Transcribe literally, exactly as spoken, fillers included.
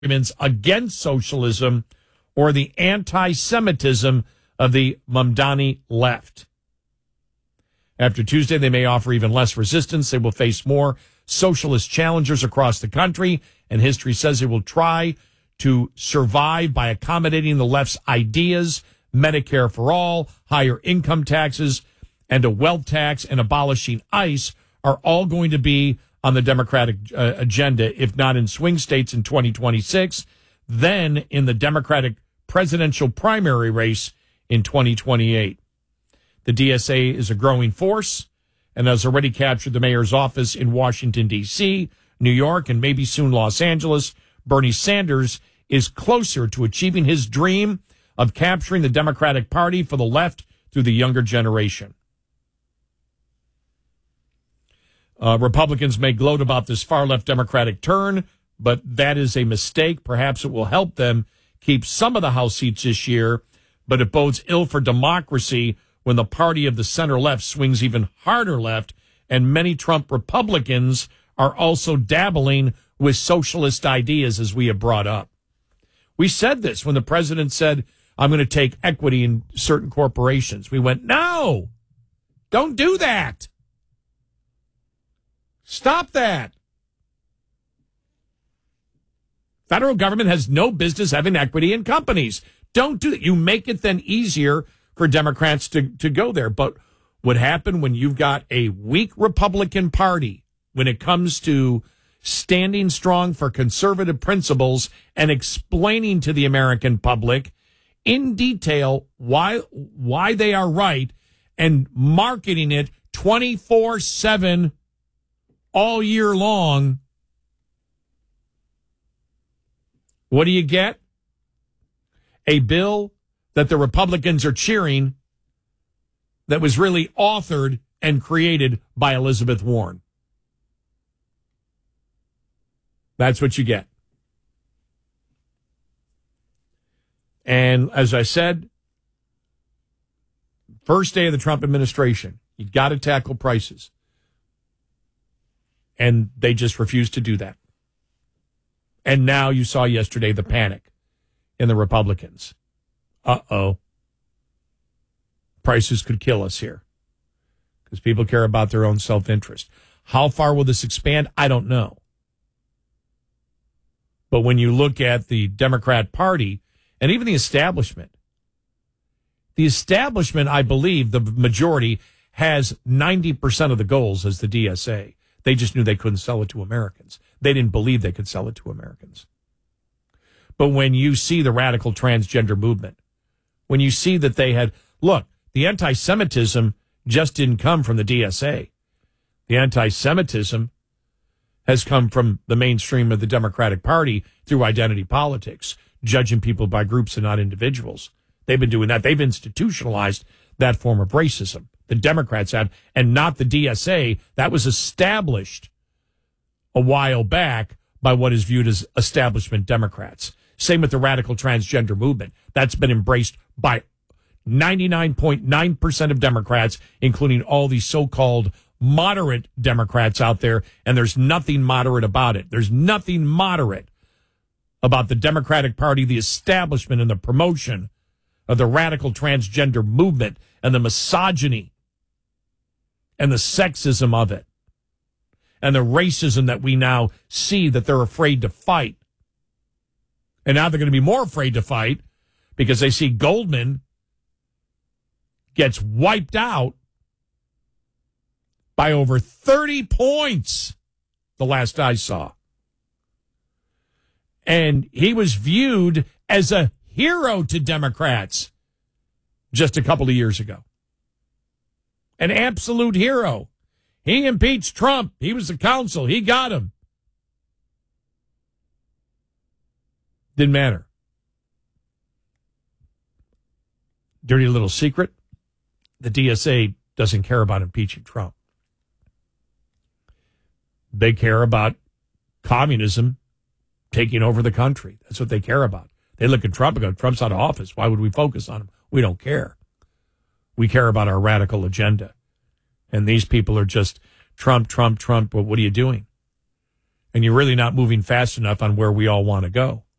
arguments against socialism or the anti-Semitism of the Mamdani left. After Tuesday, they may offer even less resistance. They will face more socialist challengers across the country, and history says they will try to survive by accommodating the left's ideas, Medicare for all, higher income taxes, and a wealth tax, and abolishing ICE are all going to be on the Democratic uh, agenda, if not in swing states in twenty twenty-six, then in the Democratic presidential primary race in twenty twenty-eight. The D S A is a growing force and has already captured the mayor's office in Washington, D C, New York, and maybe soon Los Angeles. Bernie Sanders is closer to achieving his dream of capturing the Democratic Party for the left through the younger generation. Uh, Republicans may gloat about this far-left Democratic turn, but that is a mistake. Perhaps it will help them keep some of the House seats this year, but it bodes ill for democracy when the party of the center-left swings even harder left, and many Trump Republicans are also dabbling with socialist ideas, as we have brought up. We said this when the president said, I'm going to take equity in certain corporations. We went, no, don't do that. Stop that. Federal government has no business having equity in companies. Don't do that. You make it then easier for Democrats to, to go there. But what happened when you've got a weak Republican Party when it comes to standing strong for conservative principles and explaining to the American public in detail why why they are right and marketing it twenty-four seven all year long, what do you get? A bill that the Republicans are cheering that was really authored and created by Elizabeth Warren. That's what you get. And as I said, first day of the Trump administration, you got to tackle prices. And they just refused to do that. And now you saw yesterday the panic in the Republicans. Uh-oh. Prices could kill us here because people care about their own self-interest. How far will this expand? I don't know. But when you look at the Democrat Party and even the establishment, the establishment, I believe, the majority, has ninety percent of the goals as the D S A. They just knew they couldn't sell it to Americans. They didn't believe they could sell it to Americans. But when you see the radical transgender movement, when you see that they had, look, the anti-Semitism just didn't come from the D S A. The anti-Semitism has come from the mainstream of the Democratic Party through identity politics, judging people by groups and not individuals. They've been doing that. They've institutionalized that form of racism. The Democrats have, and not the D S A. That was established a while back by what is viewed as establishment Democrats. Same with the radical transgender movement. That's been embraced by ninety-nine point nine percent of Democrats, including all these so-called moderate Democrats out there, and there's nothing moderate about it. There's nothing moderate about the Democratic Party, the establishment, and the promotion of the radical transgender movement and the misogyny and the sexism of it and the racism that we now see that they're afraid to fight. And now they're going to be more afraid to fight because they see Goldman gets wiped out by over thirty points the last I saw. And he was viewed as a hero to Democrats just a couple of years ago. An absolute hero. He impeached Trump. He was the counsel. He got him. Didn't matter. Dirty little secret. The D S A doesn't care about impeaching Trump. They care about communism taking over the country. That's what they care about. They look at Trump and go, Trump's out of office. Why would we focus on him? We don't care. We care about our radical agenda. And these people are just Trump, Trump, Trump. But what are you doing? And you're really not moving fast enough on where we all want to go.